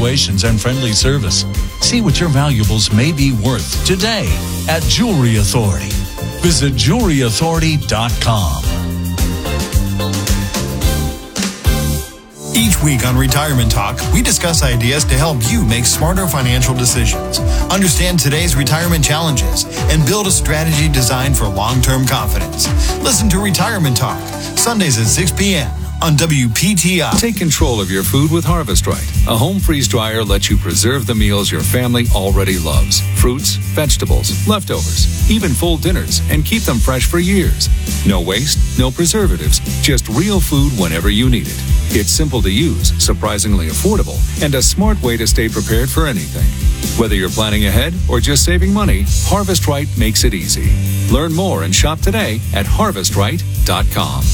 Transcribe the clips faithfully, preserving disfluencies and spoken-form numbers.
evaluations and friendly service. See what your valuables may be worth today at Jewelry Authority. Visit jewelry authority dot com. Each week on Retirement Talk, we discuss ideas to help you make smarter financial decisions, understand today's retirement challenges, and build a strategy designed for long-term confidence. Listen to Retirement Talk, Sundays at six p.m. on W P T I. Take control of your food with Harvest Right. A home freeze dryer lets you preserve the meals your family already loves. Fruits, vegetables, leftovers, even full dinners, and keep them fresh for years. No waste, no preservatives, just real food whenever you need it. It's simple to use, surprisingly affordable, and a smart way to stay prepared for anything. Whether you're planning ahead or just saving money, Harvest Right makes it easy. Learn more and shop today at harvest right dot com.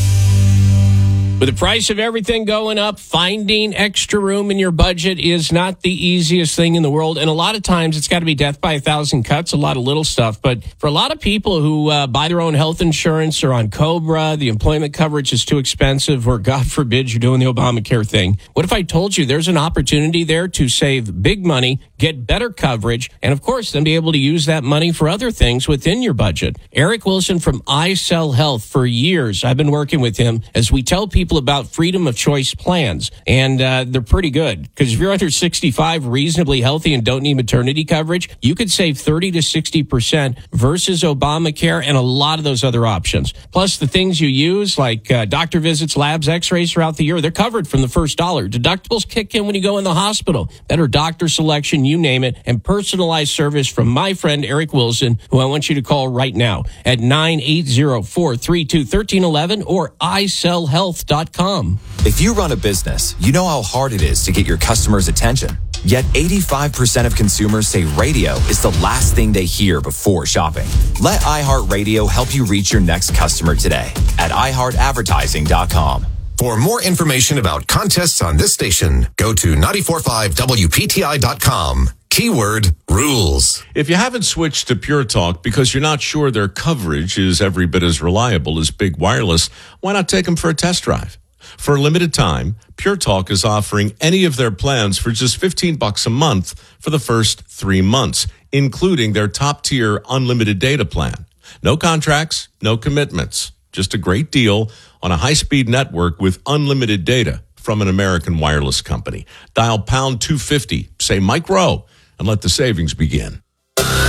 With the price of everything going up, finding extra room in your budget is not the easiest thing in the world. And a lot of times it's got to be death by a thousand cuts, a lot of little stuff. But for a lot of people who uh, buy their own health insurance or on COBRA, the employment coverage is too expensive, or God forbid you're doing the Obamacare thing. What if I told you there's an opportunity there to save big money, get better coverage, and of course then be able to use that money for other things within your budget? Eric Wilson from iCell Health. For years, I've been working with him as we tell people about freedom of choice plans, and uh, they're pretty good, because if you're under sixty-five, reasonably healthy, and don't need maternity coverage, you could save thirty to sixty percent versus Obamacare and a lot of those other options. Plus, the things you use, like uh, doctor visits, labs, x-rays throughout the year, they're covered from the first dollar. Deductibles kick in when you go in the hospital. Better doctor selection, you name it, and personalized service from my friend Eric Wilson, who I want you to call right now at nine eight zero, four three two, one three one one or i cell health dot com. If you run a business, you know how hard it is to get your customers' attention. Yet eighty-five percent of consumers say radio is the last thing they hear before shopping. Let iHeartRadio help you reach your next customer today at i heart advertising dot com. For more information about contests on this station, go to nine four five W P T I dot com. Keyword rules. If you haven't switched to Pure Talk because you're not sure their coverage is every bit as reliable as Big Wireless, why not take them for a test drive? For a limited time, Pure Talk is offering any of their plans for just fifteen bucks a month for the first three months, including their top-tier unlimited data plan. No contracts, no commitments. Just a great deal on a high-speed network with unlimited data from an American wireless company. Dial pound two fifty, say Mike Rowe, and let the savings begin.